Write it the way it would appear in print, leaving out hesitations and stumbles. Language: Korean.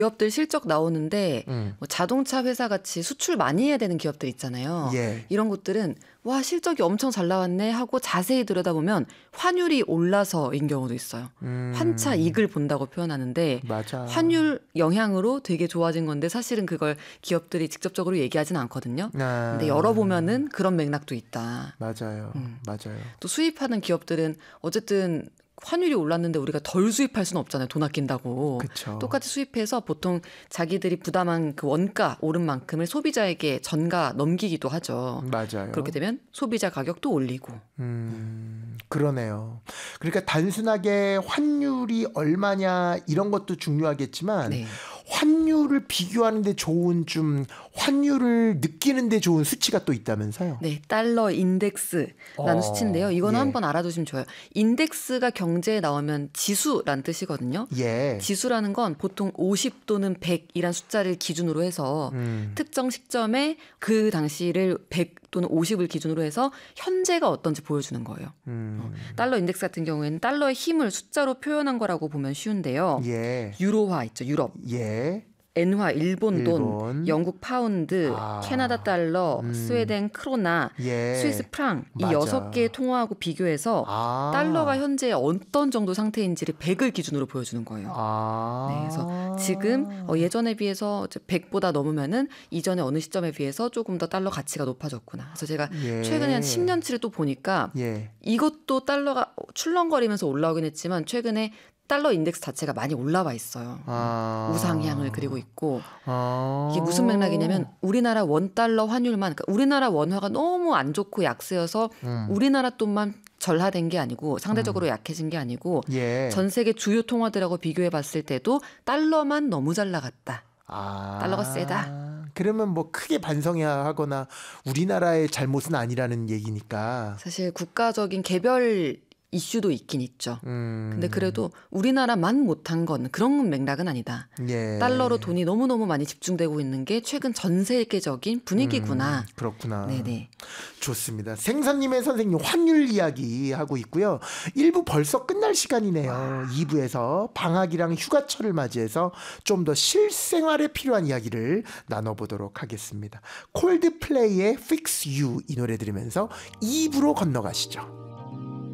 기업들 실적 나오는데 뭐 자동차 회사 같이 수출 많이 해야 되는 기업들 있잖아요. 예. 이런 곳들은 와 실적이 엄청 잘 나왔네 하고 자세히 들여다보면 환율이 올라서인 경우도 있어요. 환차 이익을 본다고 표현하는데 맞아. 환율 영향으로 되게 좋아진 건데 사실은 그걸 기업들이 직접적으로 얘기하진 않거든요. 근데 열어보면은 그런 맥락도 있다. 맞아요. 맞아요. 또 수입하는 기업들은 어쨌든 환율이 올랐는데 우리가 덜 수입할 수는 없잖아요. 돈 아낀다고. 그쵸. 똑같이 수입해서 보통 자기들이 부담한 그 원가 오른 만큼을 소비자에게 전가 넘기기도 하죠. 맞아요. 그렇게 되면 소비자 가격도 올리고. 그러네요. 그러니까 단순하게 환율이 얼마냐 이런 것도 중요하겠지만 네. 환율을 비교하는데 좋은 좀 환율을 느끼는데 좋은 수치가 또 있다면서요? 네, 달러 인덱스라는 수치인데요. 이거는 예. 한번 알아두시면 좋아요. 인덱스가 경제에 나오면 지수라는 뜻이거든요. 예. 지수라는 건 보통 50 또는 100이란 숫자를 기준으로 해서 특정 시점에 그 당시를 100 또는 50을 기준으로 해서 현재가 어떤지 보여주는 거예요. 달러 인덱스 같은 경우에는 달러의 힘을 숫자로 표현한 거라고 보면 쉬운데요. 예. 유로화 있죠, 유럽. 예. 엔화, 일본 일본. 돈, 영국 파운드, 캐나다 달러, 스웨덴 크로나, 예. 스위스 프랑 이 맞아. 6개의 통화하고 비교해서 달러가 현재 어떤 정도 상태인지를 100을 기준으로 보여주는 거예요. 네, 그래서 지금 예전에 비해서 100보다 넘으면은 이전에 어느 시점에 비해서 조금 더 달러 가치가 높아졌구나. 그래서 제가 예. 최근에 한 10년치를 또 보니까 예. 이것도 달러가 출렁거리면서 올라오긴 했지만 최근에 달러 인덱스 자체가 많이 올라와 있어요. 우상향을 그리고 있고 이게 무슨 맥락이냐면 우리나라 원달러 환율만 그러니까 우리나라 원화가 너무 안 좋고 약세여서 우리나라 돈만 절하된 게 아니고 상대적으로 약해진 게 아니고 예. 전 세계 주요 통화들하고 비교해 봤을 때도 달러만 너무 잘 나갔다. 달러가 세다. 그러면 뭐 크게 반성해야 하거나 우리나라의 잘못은 아니라는 얘기니까. 사실 국가적인 개별 이슈도 있긴 있죠. 근데 그래도 우리나라만 못한 건 그런 맥락은 아니다. 예. 달러로 돈이 너무너무 많이 집중되고 있는 게 최근 전 세계적인 분위기구나. 그렇구나. 네네. 좋습니다. 생선님의 선생님 환율 이야기 하고 있고요. 1부 벌써 끝날 시간이네요. 2부에서 방학이랑 휴가철을 맞이해서 좀 더 실생활에 필요한 이야기를 나눠보도록 하겠습니다. 콜드플레이의 Fix You 이 노래 들으면서 2부로 건너가시죠.